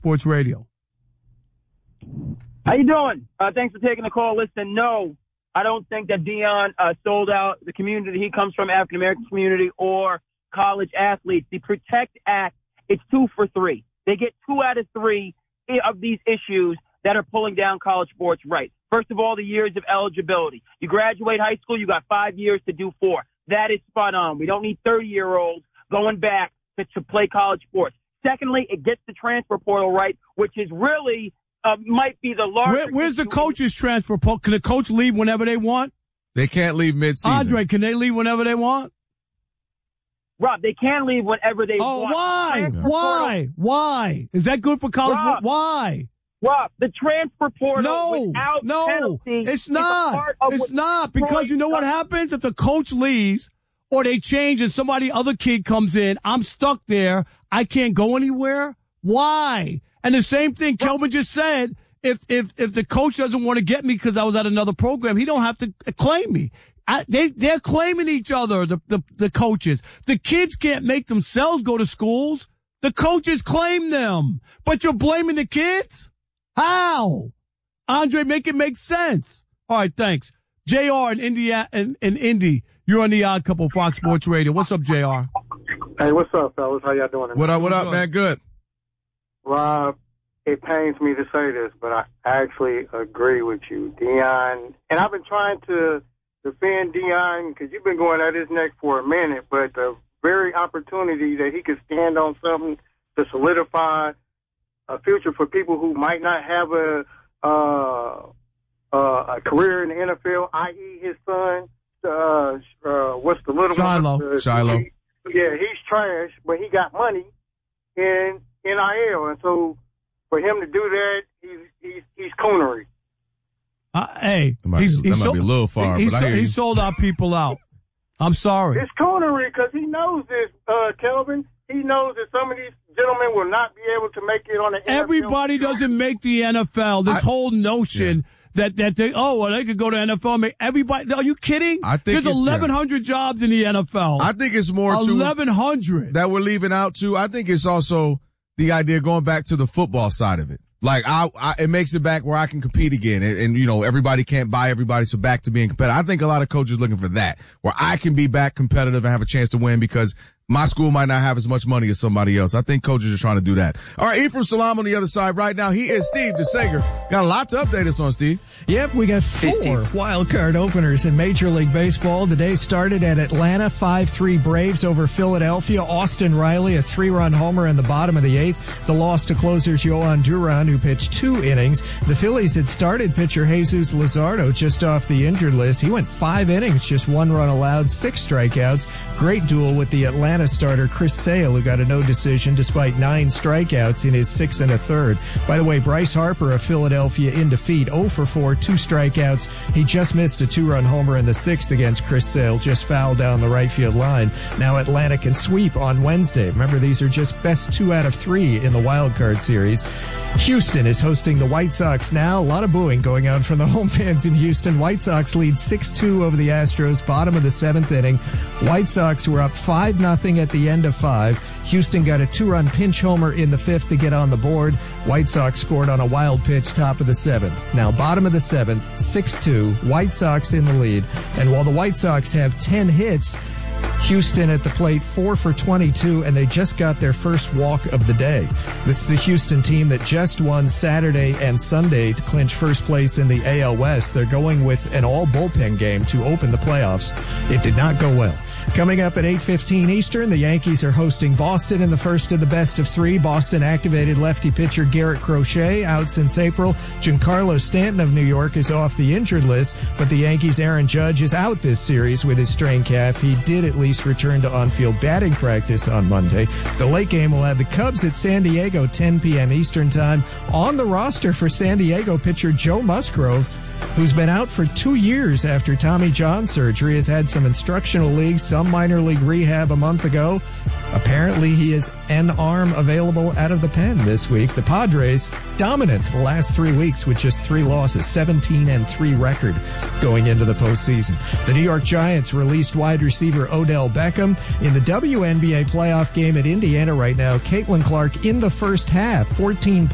Sports Radio. How you doing? Thanks for taking the call. Listen, no, I don't think that Deion sold out the community he comes from, African-American community, or college athletes. The PROTECT Act, it's 2 for 3. They get 2 out of 3 of these issues that are pulling down college sports rights. First of all, the years of eligibility. You graduate high school, you got 5 years to do 4. That is spot on. We don't need 30-year-olds going back to play college sports. Secondly, it gets the transfer portal right, which is really might be the largest. Where's the coaches transfer portal? Can the coach leave whenever they want? They can't leave mid-season. Andre, can they leave whenever they want? Rob, they can leave whenever they want. Oh, why? Is that good for college? Rob, why? Rob, the transfer portal without penalty it's not. It's not, because you know what happens? If the coach leaves or they change and other kid comes in, I'm stuck there. I can't go anywhere. Why? And the same thing Kelvin just said, if the coach doesn't want to get me because I was at another program, he don't have to claim me. They're claiming each other, the coaches. The kids can't make themselves go to schools. The coaches claim them. But you're blaming the kids? How? Andre, make it make sense. All right, thanks. JR in Indy, you're on the Odd Couple Fox Sports Radio. What's up, JR? Hey, what's up, fellas? How y'all doing? What up, man? Good. Rob, it pains me to say this, but I actually agree with you. Deion, and I've been trying to defend Deion because you've been going at his neck for a minute, but the very opportunity that he could stand on something to solidify a future for people who might not have a career in the NFL, i.e. his son, what's the little one? Shiloh. Yeah, he's trash, but he got money in NIL, and so for him to do that, he's coonery. Hey, that might be a little far. He sold our people out. I'm sorry. It's coonery because he knows this, Kelvin. He knows that some of these gentlemen will not be able to make it on the NFL. Everybody doesn't make the NFL. This whole notion that they could go to NFL and make everybody. Are you kidding? I think there's 1,100 jobs in the NFL. I think it's more 1,100 that we're leaving out too. I think it's also the idea going back to the football side of it. Like it makes it back where I can compete again, and you know everybody can't buy everybody, so back to being competitive. I think a lot of coaches looking for that, where I can be back competitive and have a chance to win because my school might not have as much money as somebody else. I think coaches are trying to do that. All right, Ephraim Salam on the other side right now. He is Steve DeSager. Got a lot to update us on, Steve. Yep, we got 4 wild card openers in Major League Baseball. The day started at Atlanta, 5-3 Braves over Philadelphia. Austin Riley, a 3-run homer in the bottom of the 8th. The loss to closers Yohan Duran, who pitched 2 innings. The Phillies had started pitcher Jesus Luzardo just off the injured list. He went 5 innings, just 1 run allowed, 6 strikeouts. Great duel with the Atlanta starter Chris Sale, who got a no decision despite 9 strikeouts in his 6 1/3. By the way, Bryce Harper of Philadelphia in defeat, 0 for 4, 2 strikeouts. He just missed a 2-run homer in the 6th against Chris Sale, just fouled down the right field line. Now Atlanta can sweep on Wednesday. Remember, these are just best 2 out of 3 in the wild card series. Houston is hosting the White Sox now. A lot of booing going on from the home fans in Houston. White Sox lead 6-2 over the Astros, bottom of the 7th inning. White Sox were up 5-0 at the end of 5. Houston got a 2-run pinch homer in the 5th to get on the board. White Sox scored on a wild pitch top of the 7th. Now bottom of the 7th, 6-2, White Sox in the lead. And while the White Sox have 10 hits, Houston at the plate 4 for 22, and they just got their first walk of the day. This is a Houston team that just won Saturday and Sunday to clinch first place in the AL West. They're going with an all bullpen game to open the playoffs. It did not go well. Coming up at 8:15 Eastern, the Yankees are hosting Boston in the first of the best of 3. Boston activated lefty pitcher Garrett Crochet out since April. Giancarlo Stanton of New York is off the injured list, but the Yankees' Aaron Judge is out this series with his strained calf. He did at least return to on-field batting practice on Monday. The late game will have the Cubs at San Diego, 10 p.m. Eastern time. On the roster for San Diego, pitcher Joe Musgrove, who's been out for 2 years after Tommy John surgery, has had some instructional league, some minor league rehab a month ago. Apparently, he is an arm available out of the pen this week. The Padres dominant the last 3 weeks with just 3 losses, 17-3 record going into the postseason. The New York Giants released wide receiver Odell Beckham. In the WNBA playoff game at Indiana right now, Caitlin Clark in the first half, 14 points.